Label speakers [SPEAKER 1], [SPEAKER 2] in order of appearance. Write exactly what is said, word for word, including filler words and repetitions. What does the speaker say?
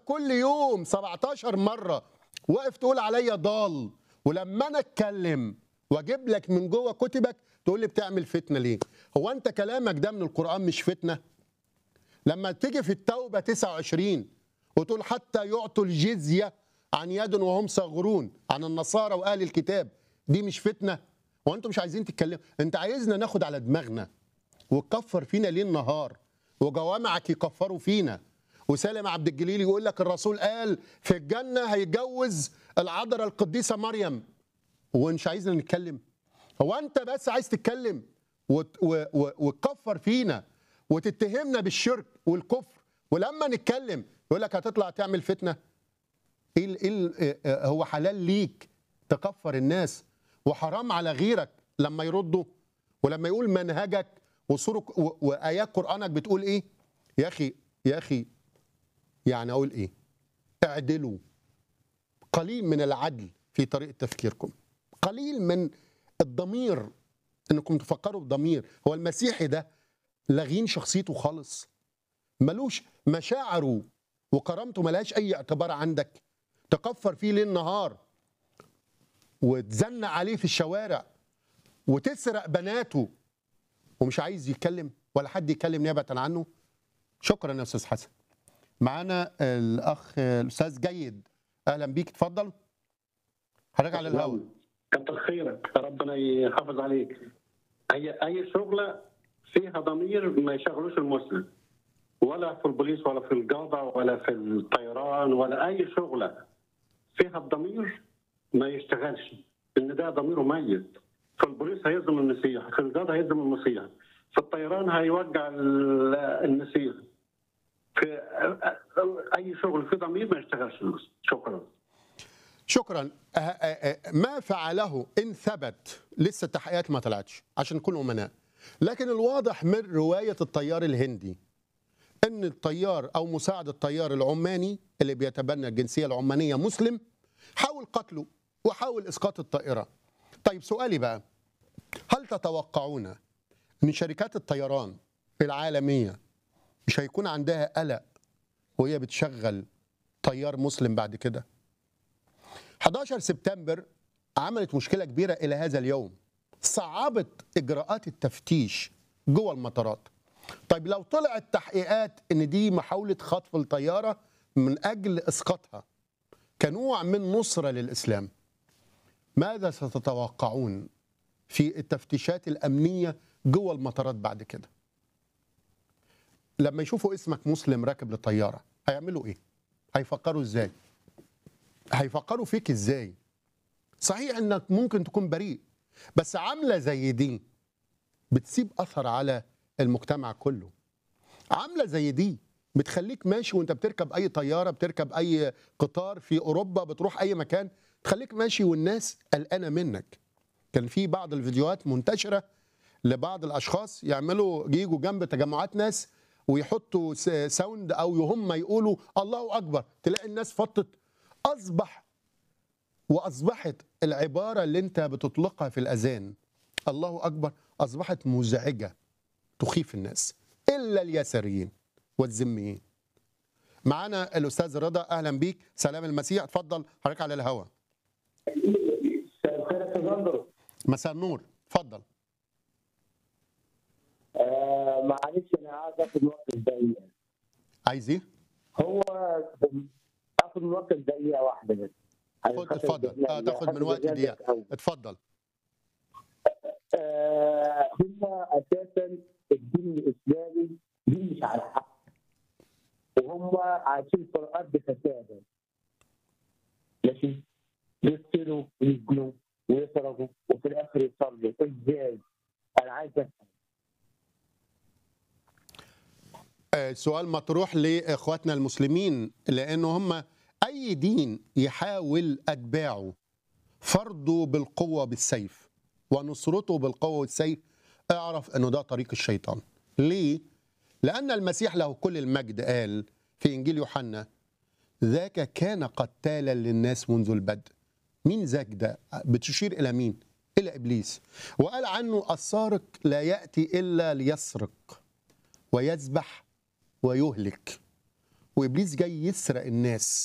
[SPEAKER 1] كل يوم سبعتاشر مره واقف تقول عليا ضال، ولما انا اتكلم واجيب لك من جوه كتبك تقول لي بتعمل فتنه ليه؟ هو انت كلامك ده من القران مش فتنه؟ لما تيجي في التوبه تسعة وعشرين وتقول حتى يعطوا الجزيه عن يد وهم صاغرون عن النصارى واهل الكتاب، دي مش فتنه؟ هو انتوا مش عايزين تتكلموا؟ انت عايزنا ناخد على دماغنا وتكفر فينا ليل نهار، وجوامعك يكفروا فينا، وسالم عبد الجليل يقول لك الرسول قال في الجنه هيجوز العذراء القديسه مريم، ومش عايزنا نتكلم؟ هو انت بس عايز تتكلم وت- و- و- وتكفر فينا وتتهمنا بالشرك والكفر، ولما نتكلم يقول لك هتطلع تعمل فتنه؟ ايه ال- إيه ال- آه، هو حلال ليك تكفر الناس وحرام على غيرك لما يردوا؟ ولما يقول منهجك وصورك و- وايات قرانك بتقول ايه؟ يا اخي يا اخي يعني اقول ايه؟ اعدلوا. قليل من العدل في طريقه تفكيركم، قليل من الضمير، انكم تفكروا بضمير. هو المسيحي ده لاغين شخصيته خالص، ملوش مشاعره وكرامته ملهاش اي اعتبار عندك، تكفر فيه ليل نهار وتزنق عليه في الشوارع وتسرق بناته ومش عايز يتكلم ولا حد يتكلم نيابه عنه؟ شكرا يا استاذ حسن. معانا الاخ الاستاذ جيد، اهلا بيك، اتفضل حضرتك على الهواء.
[SPEAKER 2] كتر خيرك، ربنا يحافظ عليك. اي اي شغله فيها ضمير ما يشغلوش المسلم، ولا في البوليس ولا في القضاء ولا في الطيران، ولا اي شغله فيها الضمير ما يشتغلش، ان ده ضميره ميت. في البوليس هيظلم المسيح، في القضاء هيظلم المسيح، في الطيران هيوجع المسيح، في اي شغل فيه ضمير ما يشتغلش المسلم. شكرا.
[SPEAKER 1] شكرا. أه- أه- ما فعله ان ثبت، لسه التحقيقات ما طلعتش عشان نكون امناء، لكن الواضح من روايه الطيار الهندي ان الطيار او مساعد الطيار العماني اللي بيتبنى الجنسيه العمانيه مسلم حاول قتله وحاول اسقاط الطائره. طيب سؤالي بقى، هل تتوقعون ان شركات الطيران العالميه مش هيكون عندها قلق وهي بتشغل طيار مسلم بعد كده؟ حداشر سبتمبر عملت مشكله كبيره الى هذا اليوم، صعبت اجراءات التفتيش جوه المطارات. طيب لو طلعت تحقيقات ان دي محاوله خطف الطياره من اجل اسقاطها كنوع من نصره للاسلام، ماذا ستتوقعون في التفتيشات الامنيه جوه المطارات بعد كده؟ لما يشوفوا اسمك مسلم راكب للطياره هيعملوا ايه؟ هيفكروا ازاي؟ هيفكروا فيك ازاي؟ صحيح انك ممكن تكون بريء، بس عامله زي دي بتسيب اثر على المجتمع كله. عامله زي دي بتخليك ماشي وانت بتركب اي طياره، بتركب اي قطار في اوروبا، بتروح اي مكان، تخليك ماشي والناس قلقانه منك. كان في بعض الفيديوهات منتشره لبعض الاشخاص يعملوا يجوا جنب تجمعات ناس ويحطوا ساوند او هم يقولوا الله اكبر، تلاقي الناس فطت. اصبح واصبحت العباره اللي انت بتطلقها في الاذان الله اكبر اصبحت مزعجه تخيف الناس الا اليساريين والذميين. معانا الاستاذ رضا، اهلا بيك، سلام المسيح، اتفضل حضرتك على الهواء. مساء النور، اتفضل.
[SPEAKER 3] آه معلش انا عايز اخد وقت دقيقه.
[SPEAKER 1] عايز ايه؟
[SPEAKER 3] هو اخد من وقت دقيقه واحده بس.
[SPEAKER 1] خد اتفضل. اه تاخد من وقت دقيقه، اتفضل.
[SPEAKER 3] آه هم اساسا الدين الاسلامي دين مش على الحق، وهم عايشين في الارض فسادا. ماشي؟ يقتلوا ويجنوا ويسرقوا وفي الاخر يصلوا، ازاي؟ انا عايز افهم.
[SPEAKER 1] سؤال مطروح لاخواتنا المسلمين، لانه هم اي دين يحاول اتباعه فرضه بالقوه بالسيف ونصرته بالقوه والسيف، اعرف انه ده طريق الشيطان. ليه؟ لان المسيح له كل المجد قال في انجيل يوحنا ذاك كان قتالا للناس منذ البدء. مين ذاك ده؟ بتشير الى مين؟ الى ابليس. وقال عنه السارق لا ياتي الا ليسرق ويذبح ويهلك، وابليس جاي يسرق الناس.